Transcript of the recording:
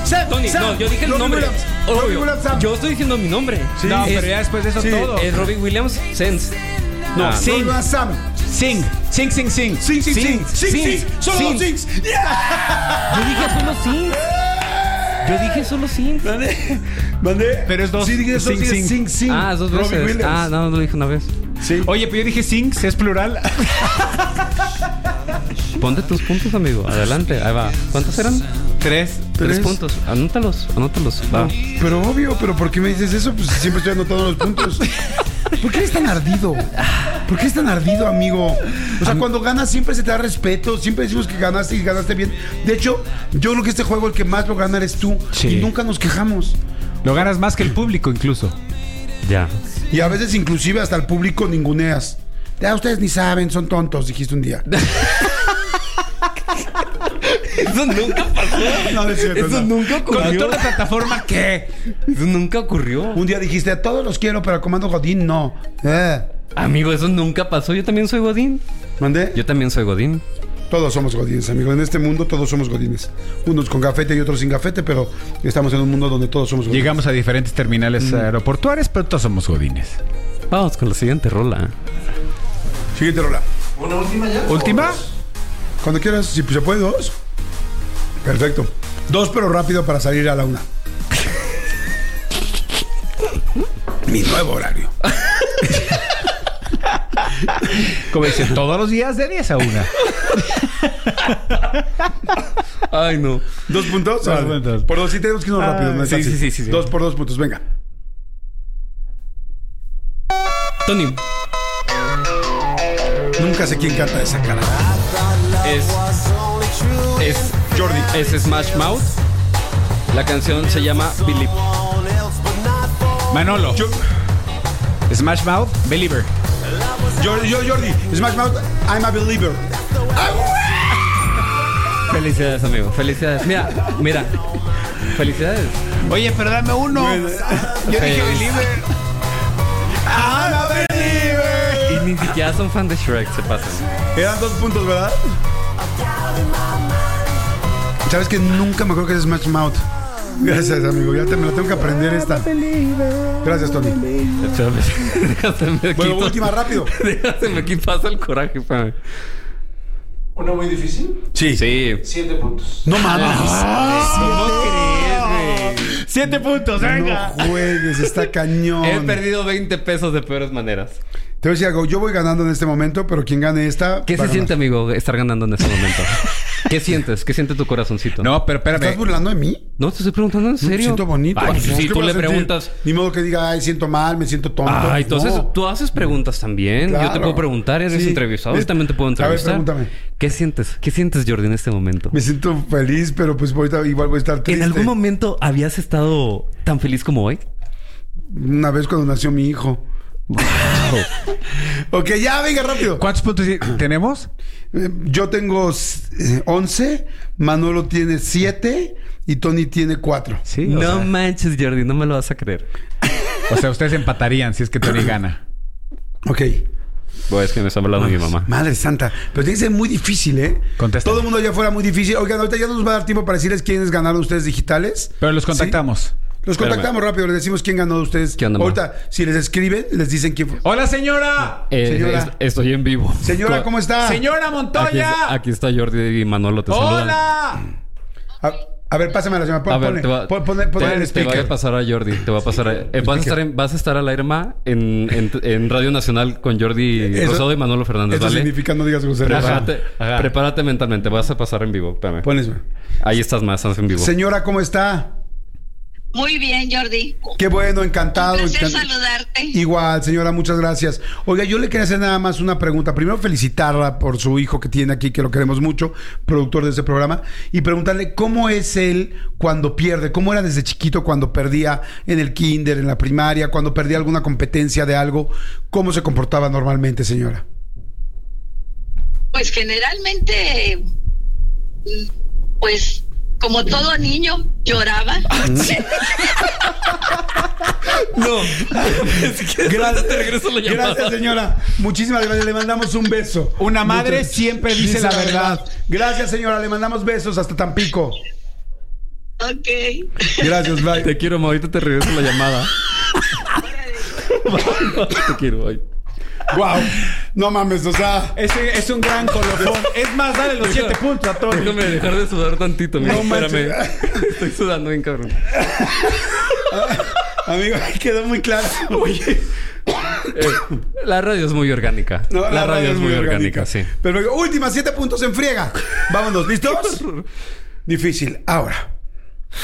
Tony, no, yo dije el nombre. Obvio. Yo estoy diciendo mi nombre. Sí. No, pero ya después de eso todo. Es Robin Williams, Sense. No, Sing. Sam. Sing. Sing. Solo Sings. Yo dije solo Sing. Yo dije solo Sing. ¿Mandé? Pero es dos. Sí, dije Sing. Ah, dos veces. Robin Williams. Ah, no, lo dije una vez. Sí. Oye, pero yo dije Sings, es plural. Ponte tus puntos, amigo. Adelante, ahí va. ¿Cuántos eran? Tres. 3 puntos. Anótalos. Va. Pero obvio, pero ¿por qué me dices eso? Pues siempre estoy anotando los puntos. ¿Por qué eres tan ardido? ¿Por qué eres tan ardido, amigo? O sea, cuando ganas siempre se te da respeto. Siempre decimos que ganaste y ganaste bien. De hecho, yo creo que este juego el que más lo gana eres tú. Sí. Y nunca nos quejamos. Lo ganas más que el público incluso. Ya. Y a veces inclusive hasta el público ninguneas. Ya ustedes ni saben, son tontos, dijiste un día. Eso nunca pasó. No, es cierto, Eso no. nunca ocurrió. Con toda la plataforma, ¿qué? Eso nunca ocurrió. Un día dijiste, a todos los quiero, pero al Comando Godín no. Amigo, eso nunca pasó. Yo también soy Godín. ¿Mandé? Yo también soy Godín. Todos somos godines, amigo. En este mundo todos somos godines. Unos con gafete y otros sin gafete, pero estamos en un mundo donde todos somos godines. Llegamos a diferentes terminales aeroportuarios, pero todos somos godines. Vamos con la siguiente rola. Siguiente rola. ¿Una última ya? ¿Última? Cuando quieras, si se puede, 2. Perfecto. 2, pero rápido para salir a la 1. Mi nuevo horario. Como dice, todos los días de 10 a 1. Ay, no. 2 puntos. Dos puntos. Por 2, sí tenemos que irnos rápido. No es sí, fácil. sí. 2 por 2 puntos, venga. Tony. Nunca sé quién canta esa cara. Es Jordi. Es Smash Mouth. La canción se llama Believe. Manolo. Smash Mouth, Believer. Jordi. Smash Mouth, I'm a believer. Felicidades, amigo. Felicidades. Mira. Felicidades. Oye, pero dame uno. Yo dije Believer. I'm a believer. Y ni siquiera son fan de Shrek, se pasan. Eran 2 puntos, ¿verdad? ¿Sabes que nunca me acuerdo que es Smash Mouth? Gracias, amigo. Ya me la tengo que aprender esta. Gracias, Tony. Déjame Bueno, última, rápido. Déjame aquí pasa el coraje, para. ¿Una muy difícil? Sí. 7 puntos. No mames. ¿Cómo crees, güey? 7 puntos, venga. No juegues, está cañón. He perdido 20 pesos de peores maneras. Te voy a decir algo. Yo voy ganando en este momento, pero quien gane esta... ¿Qué va a se siente, ganar. amigo, estar ganando en este momento? ¿Qué sientes? ¿Qué siente tu corazoncito? No, pero espérame. ¿Estás burlando de mí? No, te estoy preguntando en Me serio. siento bonito. Ay, ¿Qué si tú voy a le sentir? preguntas... Ni modo que diga, ay, siento mal, me siento tonto. Ay, entonces No. tú haces preguntas también. Claro. Yo te puedo preguntar, eres Sí. entrevistado. Yo también te puedo entrevistar. A ver, pregúntame. ¿Qué sientes? ¿Qué sientes, Jordi, en este momento? Me siento feliz, pero pues ahorita igual voy a estar triste. ¿En algún momento habías estado tan feliz como hoy? Una vez cuando nació mi hijo. Ok, ya, venga, rápido. ¿Cuántos puntos tenemos? Yo tengo 11, Manolo tiene 7 y Tony tiene 4. Sí. No manches, Jordi, no me lo vas a creer. O sea, ustedes empatarían si es que Tony gana. Ok. Pues es que me está hablando mi mamá. Madre santa. Pero tiene que ser muy difícil, ¿eh? Contesta. Todo el mundo allá afuera muy difícil. Oigan, ahorita ya no nos va a dar tiempo para decirles quiénes ganaron ustedes digitales. Pero los contactamos. Los contactamos rápido, les decimos quién ganó de ustedes. ¿Qué onda, ma? Ahorita, si les escriben, les dicen quién fue. ¡Hola, señora! Señora. Estoy en vivo. Señora, ¿cómo está? ¡Señora Montoya! Aquí está Jordi y Manolo, te saludan. ¡Hola! A ver, pásame la señora. A ver, Ponle el te voy speaker. a pasar a Jordi. Te voy a pasar vas a estar al aire, ma, en Radio Nacional con Jordi Eso- Rosado y Manolo Fernández, Eso ¿vale? significa no digas groserías. Prepárate mentalmente. Vas a pasar en vivo. Espérame. Ponles. Ahí estás estás en vivo. Señora, ¿cómo está? Muy bien, Jordi. Qué bueno, encantado. Un placer saludarte. Igual, señora, muchas gracias. Oiga, yo le quería hacer nada más una pregunta. Primero, felicitarla por su hijo que tiene aquí, que lo queremos mucho, productor de este programa, y preguntarle cómo es él cuando pierde, cómo era desde chiquito cuando perdía en el kinder, en la primaria, cuando perdía alguna competencia de algo, cómo se comportaba normalmente, señora. Pues generalmente, pues como todo niño, lloraba. No. Es que te regreso la llamada. Gracias, señora. Muchísimas gracias. Le mandamos un beso. Una madre siempre dice la verdad. Gracias, señora. Le mandamos besos hasta Tampico. Ok. Gracias, bye. Te quiero, ma. Ahorita te regreso la llamada. Te quiero, bye. Wow. No mames, o sea. Ese es un gran colofón. Es más, dale los 7 puntos a Tony. Déjame dejar de sudar tantito, amigo. No manches. Espérame. Estoy sudando bien, cabrón. Amigo, quedó muy claro. Oye. La radio es muy orgánica. No, la radio es muy orgánica, sí. Pero últimas 7 puntos en friega. Vámonos, ¿listos? Difícil. Ahora.